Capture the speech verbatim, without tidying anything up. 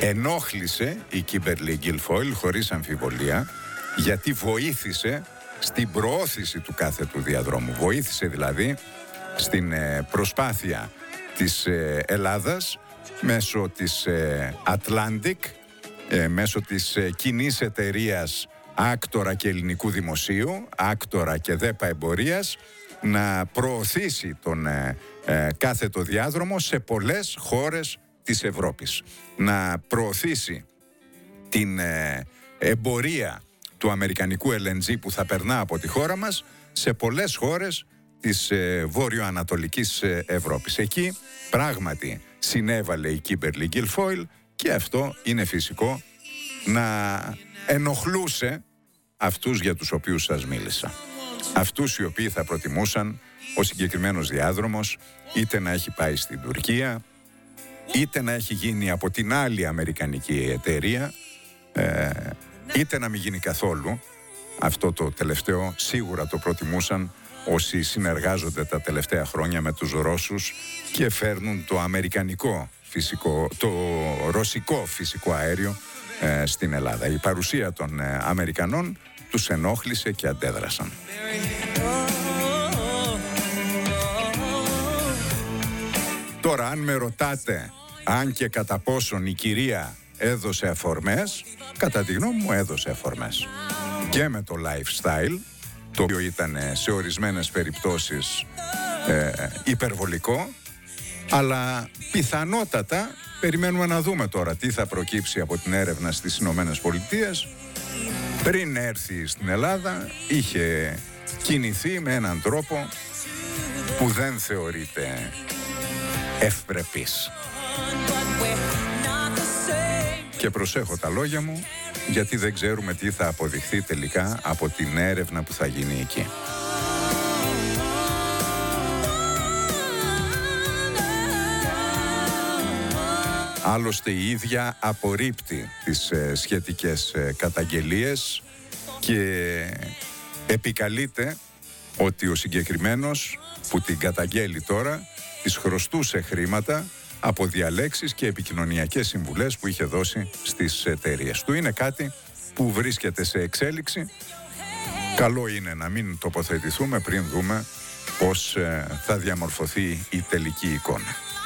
ενόχλησε η Kimberly Guilfoyle χωρίς αμφιβολία, γιατί βοήθησε στην προώθηση του κάθετου διαδρόμου. Βοήθησε δηλαδή στην προσπάθεια της Ελλάδας μέσω της Atlantic, μέσω της κοινής εταιρείας Άκτορα και Ελληνικού Δημοσίου, Άκτορα και ΔΕΠΑ Εμπορίας, να προωθήσει τον ε, ε, κάθετο διάδρομο σε πολλές χώρες της Ευρώπης. Να προωθήσει την ε, εμπορία του αμερικανικού ελ εν τζι που θα περνά από τη χώρα μας σε πολλές χώρες της ε, βόρειο-ανατολικής ε, Ευρώπης. Εκεί πράγματι συνέβαλε η Kimberly Guilfoyle και αυτό είναι φυσικό να ενοχλούσε αυτούς για τους οποίους σας μίλησα. Αυτούς οι οποίοι θα προτιμούσαν ο συγκεκριμένος διάδρομος είτε να έχει πάει στην Τουρκία, είτε να έχει γίνει από την άλλη αμερικανική εταιρεία, ε, είτε να μην γίνει καθόλου. Αυτό το τελευταίο σίγουρα το προτιμούσαν όσοι συνεργάζονται τα τελευταία χρόνια με τους Ρώσους και φέρνουν το αμερικανικό φυσικό, το ρωσικό φυσικό αέριο ε, στην Ελλάδα. Η παρουσία των ε, Αμερικανών τους ενόχλησε και αντέδρασαν. Τώρα, αν με ρωτάτε αν και κατά πόσον η κυρία έδωσε αφορμές, κατά τη γνώμη μου έδωσε αφορμές. Και με το lifestyle, το οποίο ήταν σε ορισμένες περιπτώσεις ε, υπερβολικό, αλλά πιθανότατα περιμένουμε να δούμε τώρα τι θα προκύψει από την έρευνα στις Ηνωμένες Πολιτείες. Πριν έρθει στην Ελλάδα είχε κινηθεί με έναν τρόπο που δεν θεωρείται ευπρεπής. Και προσέχω τα λόγια μου, γιατί δεν ξέρουμε τι θα αποδειχθεί τελικά από την έρευνα που θα γίνει εκεί. Άλλωστε η ίδια απορρίπτει τις ε, σχετικές ε, καταγγελίες και επικαλείται ότι ο συγκεκριμένος που την καταγγέλει τώρα της χρωστούσε χρήματα από διαλέξεις και επικοινωνιακές συμβουλές που είχε δώσει στις εταιρείες του. Είναι κάτι που βρίσκεται σε εξέλιξη. Καλό είναι να μην τοποθετηθούμε πριν δούμε πώς ε, θα διαμορφωθεί η τελική εικόνα.